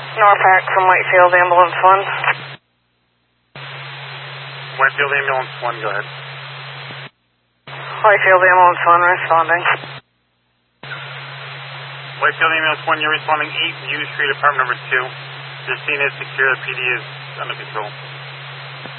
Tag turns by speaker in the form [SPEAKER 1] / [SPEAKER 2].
[SPEAKER 1] Norfolk from Whitefield Ambulance 1.
[SPEAKER 2] Whitefield Ambulance 1, go ahead.
[SPEAKER 1] Whitefield Ambulance 1 responding.
[SPEAKER 2] Whitefield Ambulance 1, you're responding 8 U Street, apartment number 2. The scene is secure, the PD is under control.